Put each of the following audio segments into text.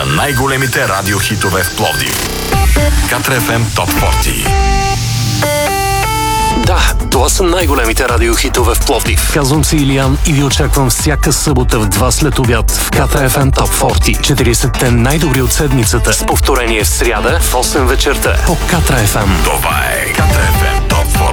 най-големите радиохитове в Пловдив. Катра FM Top 40. Да, това са най-големите радиохитове в Пловдив. Казвам се Илиян и ви очаквам всяка събота в 2 след обяд в Катра FM Top 40. 40-те най-добри от седмицата с повторение в сряда в 8 вечерта по Катра FM. Това е Катра FM Top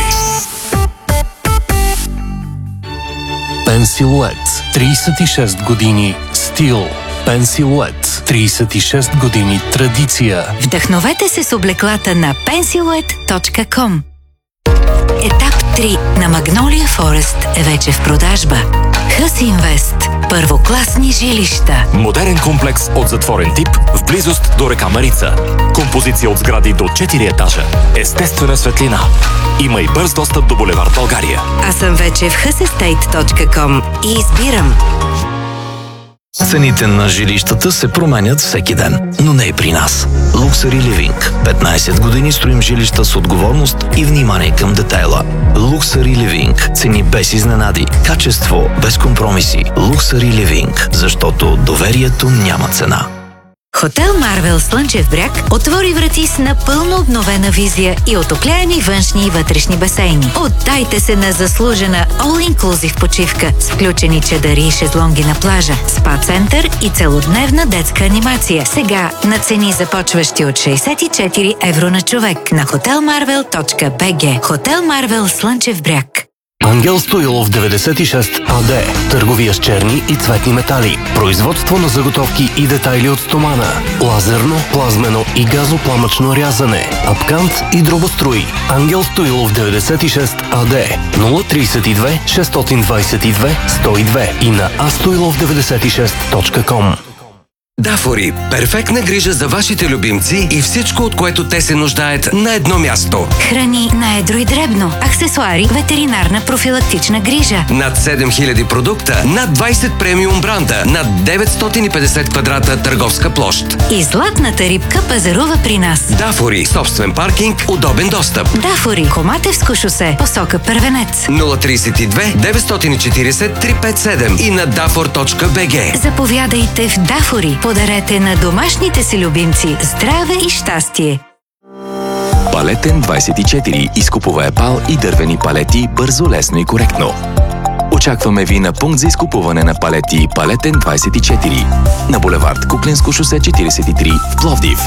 40. Пенсилует. 36 години стил. Пенсилует. 36 години традиция. Вдъхновете се с облеклата на pensiluet.com. Етап 3 на Магнолия Форест е вече в продажба. Хъс Инвест. Първокласни жилища. Модерен комплекс от затворен тип в близост до река Марица. Композиция от сгради до 4 етажа. Естествена светлина. Има и бърз достъп до булевард България. Аз съм вече в husestate.com и избирам. Цените на жилищата се променят всеки ден, но не и при нас. Luxury Living. 15 години строим жилища с отговорност и внимание към детайла. Luxury Living. Цени без изненади. Качество без компромиси. Luxury Living. Защото доверието няма цена. Хотел Марвел Слънчев бряг отвори врати с напълно обновена визия и отопляеми външни и вътрешни басейни. Отдайте се на заслужена all-inclusive почивка с включени чадъри и шезлонги на плажа, спа-център и целодневна детска анимация. Сега на цени започващи от 64 евро на човек на hotelmarvel.bg. Хотел Марвел Слънчев бряг. Ангел Стоилов 96 АД. Търговия с черни и цветни метали. Производство на заготовки и детайли от стомана. Лазерно, плазмено и газопламъчно рязане. Апкант и дробострои. Ангел Стоилов 96 АД. 032 622 102 и на astoilov96.com. Дафори – перфектна грижа за вашите любимци и всичко, от което те се нуждаят на едно място. Храни на едро и дребно, аксесуари, ветеринарна профилактична грижа. Над 7000 продукта, над 20 премиум бранда, над 950 квадрата търговска площ. И златната рибка пазарува при нас. Дафори – собствен паркинг, удобен достъп. Дафори – Коматевско шосе, посока Първенец. 032 940 357 и на dafor.bg. Заповядайте в Дафори. Подарете на домашните си любимци здраве и щастие. Палетен 24. Изкупува епал и дървени палети бързо, лесно и коректно. Очакваме ви на пункт за изкупуване на палети Палетен 24 на булевард Куклинско шосе 43 в Пловдив.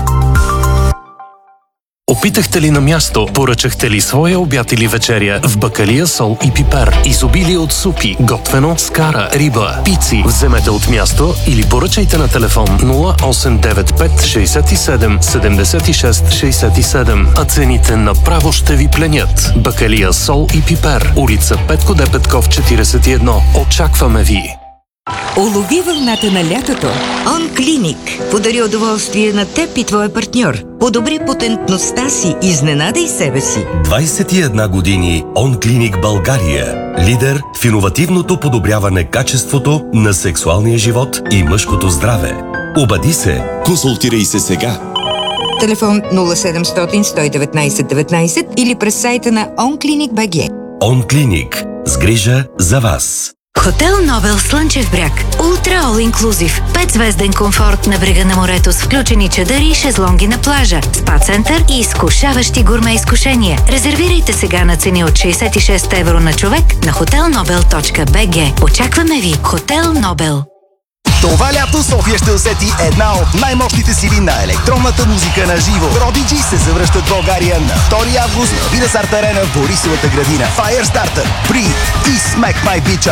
Опитахте ли на място? Поръчахте ли своя обяд или вечеря в бакалия, сол и пипер? Изобилие от супи, готвено, скара, риба, пици. Вземете от място или поръчайте на телефон 0895 67 76 67. А цените направо ще ви пленят. Бакалия, сол и пипер. Улица Петко Д. Петков 41. Очакваме ви! Улови вълната на лятото. Он Клиник подари удоволствие на теб и твоя партньор. Подобри потентността си, изненадай себе си. 21 години Он Клиник България. Лидер в иновативното подобряване качеството на сексуалния живот и мъжкото здраве. Обади се. Консултирай се сега. Телефон 0700 119 19 или през сайта на OnClinic.bg. Он Клиник. С грижа за вас. Хотел Нобел Слънчев бряг. Ултра All Inclusive. 5-звезден комфорт на брега на морето с включени чадъри и шезлонги на плажа, спа-център и изкушаващи гурме изкушения. Резервирайте сега на цени от 66 евро на човек на hotelnobel.bg. Очакваме ви. Хотел Нобел. Това лято София ще усети една от най-мощните сили на електронната музика на живо. Prodigy се завръщат в България на 2 август в Видас Арт Арена в Борисовата градина. Firestarter, Breathe и Smack My Bitch